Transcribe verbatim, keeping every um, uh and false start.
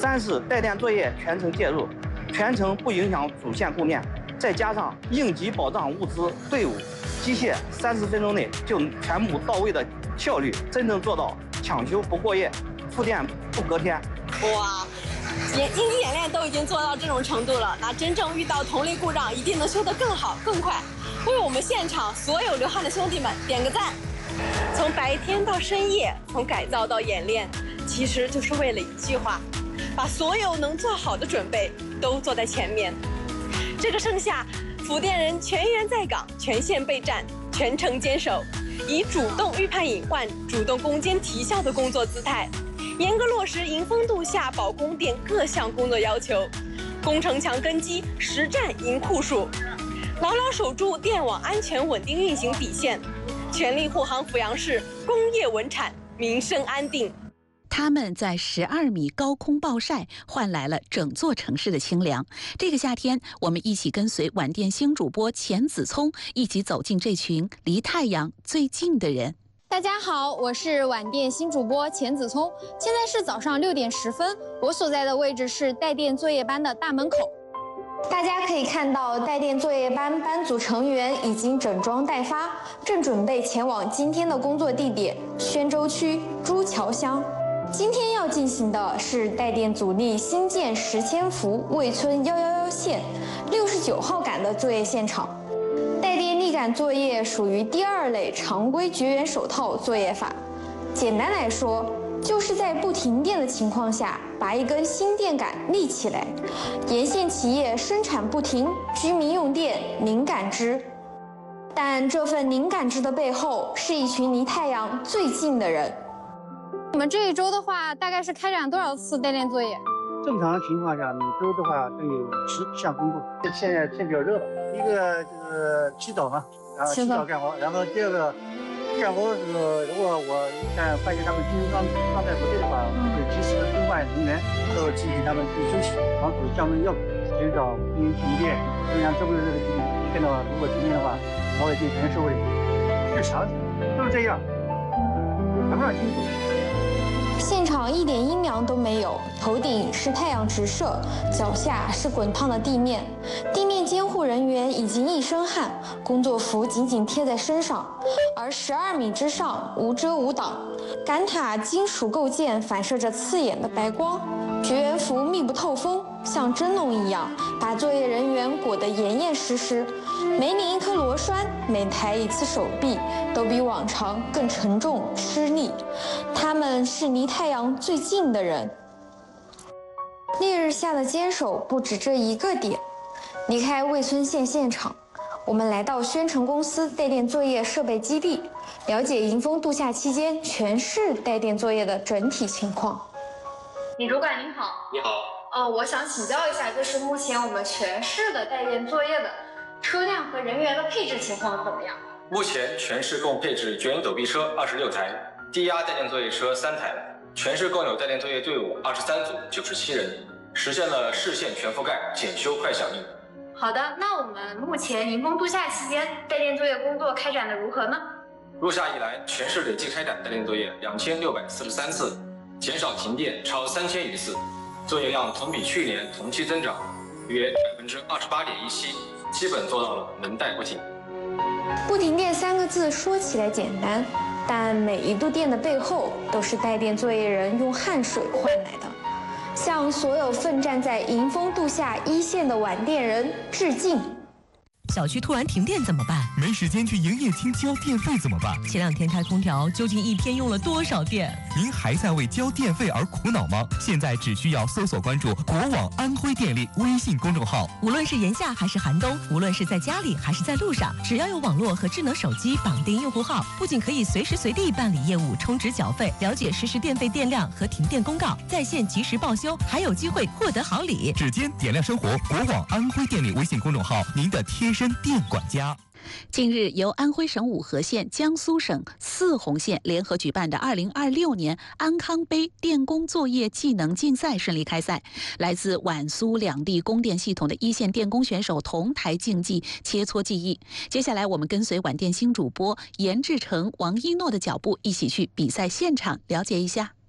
三是带电作业全程介入，全程不影响主线供电，再加上应急保障物资队伍，机械三十分钟内就全部到位的效率，真正做到抢修不过夜，复电不隔天。 哇！演应急演练都已经做到这种程度了，那真正遇到同类故障，一定能修得更好更快。为我们现场所有流汗的兄弟们点个赞！从白天到深夜，从改造到演练，其实就是为了一句话：把所有能做好的准备都做在前面。这个盛夏，福电人全员在岗，全线备战，全程坚守，以主动预判隐患、主动攻坚提效的工作姿态。严格落实迎风度夏保供电各项工作要求，攻城墙根基，实战赢库数，牢牢守住电网安全稳定运行底线，全力护航阜阳市工业稳产，民生安定。 他们在十二米高空暴晒，换来了整座城市的清凉。这个夏天，我们一起跟随晚电星主播钱子聪，一起走进这群离太阳最近的人。 大家好，我是晚电新主播钱子聪。现在是早上六点十分，我所在的位置是带电作业班的大门口。大家可以看到，带电作业班班组成员已经整装待发，正准备前往今天的工作地点宣州区朱桥乡。今天要进行的是带电组力新建石千福魏村一一一线六十九号杆的作业现场。带电立杆作业属于第二类常规绝缘手套作业法，简单来说，就是在不停电的情况下，把一根新电杆立起来，沿线企业生产不停，居民用电零感知。但这份零感知的背后，是一群离太阳最近的人。我们这一周的话，大概是开展多少次带电作业？ 正常情况下，每周的话都有十项工作。现在天比较热了，一个就是起早嘛，然后起早干活，然后第二个干活的时候，如果我看发现他们精神状状态不对的话，我会及时更换人员，都提醒他们去休息，防止降温药品，减少因为停电。就像这么热的天气，见到如果停电的话，老百姓肯定受不了。日常都是这样，谈不上辛苦。 现场一点阴凉都没有，头顶是太阳直射，脚下是滚烫的地面，地面监护人员已经一身汗，工作服紧紧贴在身上，而十二米之上无遮无挡，杆塔金属构件反射着刺眼的白光，绝缘服密不透风，像蒸笼一样把作业人员裹得严严实实，每拧一颗螺栓，每抬一次手臂，都比往常更沉重吃力。他们是离太阳最近的人。烈日下的坚守不止这一个点。离开魏村县现场，我们来到宣城公司带电作业设备基地，了解迎风度夏期间全市带电作业的整体情况。李主管您好。 你好。 呃，我想请教一下，就是目前我们全市的带电作业的车辆和人员的配置情况怎么样？ 目前全市共配置绝缘陡壁车二十六台，低压带电作业车三台，全市共有带电作业队伍二十三组，九十七人，实现了市县全覆盖、检修快响应。 好的，那我们目前迎风度夏期间带电作业工作开展的如何呢？ 入夏以来，全市累计开展带电作业两千六百四十三次，减少停电超三千余次，作业量同比去年同期增长约百分之二十八点一七，基本做到了能带不停。 不停电三个字说起来简单，但每一度电的背后都是带电作业人用汗水换来的。向所有奋战在迎风度夏一线的晚电人致敬。 小区突然停电怎么办？ 没时间去营业厅交电费怎么办？ 前两天开空调，究竟一天用了多少电？ 您还在为交电费而苦恼吗？现在只需要搜索关注国网安徽电力微信公众号。 无论是炎夏还是寒冬，无论是在家里还是在路上，只要有网络和智能手机绑定用户号，不仅可以随时随地办理业务、充值缴费、了解实时电费电量和停电公告，在线及时报修，还有机会获得好礼。 指尖点亮生活，国网安徽电力微信公众号，您的贴身电管家。 近日，由安徽省五河县、江苏省泗洪县联合举办的二零二六年安康杯电工作业技能竞赛顺利开赛，来自皖苏两地供电系统的一线电工选手同台竞技，切磋技艺。接下来，我们跟随晚电新主播严志成、王一诺的脚步，一起去比赛现场了解一下。